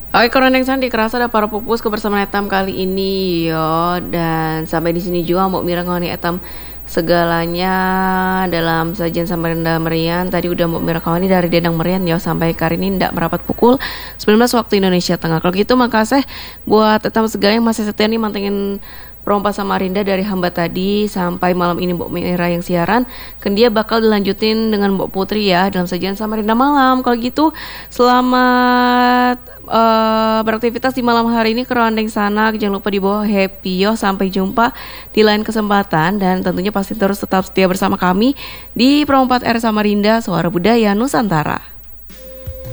Oke, Korondeng Sandi kerasa ada para pupus kebersamaan etam kali ini yo, dan sampai di sini juga mau mirang ngoni etam segalanya dalam sajian Samarinda Merian. Tadi udah mau mirang ngoni dari Dedang Merian yo, sampai kali ini ndak merapat pukul 19 waktu Indonesia Tengah. Kalau gitu makasih buat etam segalanya yang masih setia nih mantengin Perompa Samarinda dari hamba tadi sampai malam ini Mbok Mira yang siaran. Kan dia bakal dilanjutin dengan Mbok Putri ya dalam sajian Samarinda malam. Kalau gitu selamat beraktivitas di malam hari ini, kerondeng sana. Jangan lupa dibawa happy yo. Sampai jumpa di lain kesempatan dan tentunya pasti terus tetap setia bersama kami di Perompat R Samarinda, Suara Budaya Nusantara.